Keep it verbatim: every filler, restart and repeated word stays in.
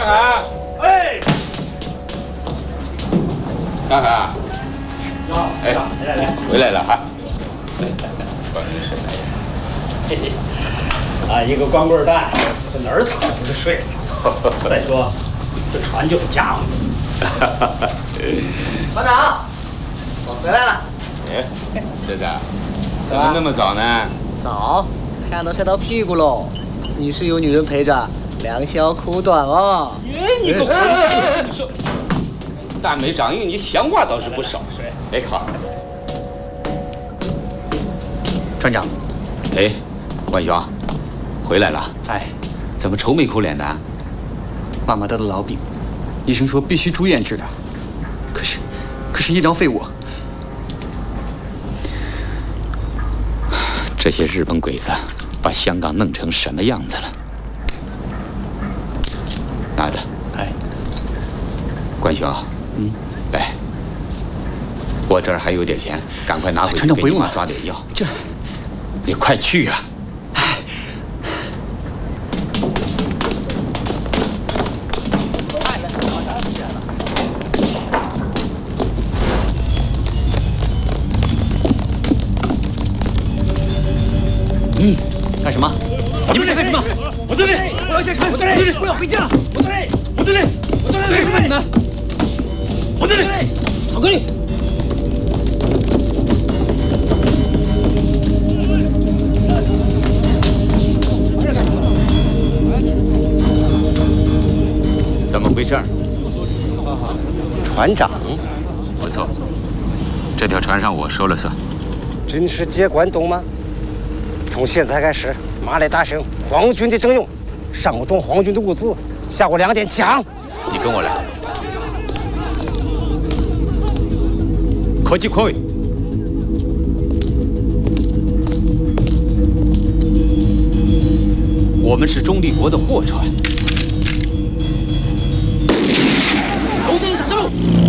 涵， 哎， 涵涵，哎， 来来来， 回来了哈。 嘿嘿，啊，一个光棍蛋，这哪儿躺着不是睡？再说，这船就是家伙。 船长，我回来了。 哎，侄子，怎么那么早呢？ 早，看都晒到屁股喽。你是有女人陪着，良宵苦短哦。 耶，你个混说，大美长英，你闲话倒是不少。哎，好。 船长， 哎，万兄，回来了。 哎， 怎么愁眉苦脸的？ 妈妈得了痨病，医生说必须住院治疗。可是，可是医疗费我…… 这些日本鬼子把香港弄成什么样子了？拿着。 哎， 关兄，嗯，来，我这儿还有点钱，赶快拿回去船长给你妈抓点药。 这， 你快去啊！ 嗯，干什么？你们在干什么？ 我在这里， 我要下船， 我在这里， 我要回家。 我在这里，我在这里，我在这里， 干什么你们？ 我在这里， 好哥你。 怎么回事？ 船长， 不错，这条船上我说了算。 军事接管懂吗？从现在开始，马来大省皇军的征用，上中皇军的物资，下午两点抢。 你跟我来。口气快。我们是中立国的货船。 头先上路。